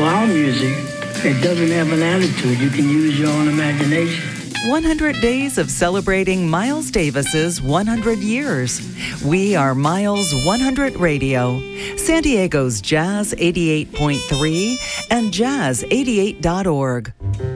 our music, it doesn't have an attitude. You can use your own imagination. 100 days of celebrating Miles Davis's 100 years. We are Miles 100 Radio, San Diego's Jazz 88.3 and Jazz88.org.